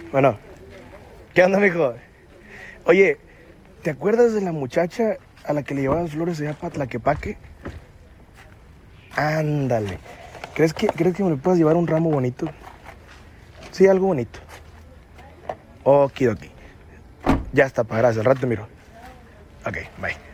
Bueno, ¿qué onda, mijo? Oye, ¿te acuerdas de la muchacha a la que le llevabas flores allá para Tlaquepaque? Ándale. ¿Crees que me le puedas llevar un ramo bonito? Sí, algo bonito. Okidoki. Ya está, pa, gracias. Al rato te miro. Ok, bye.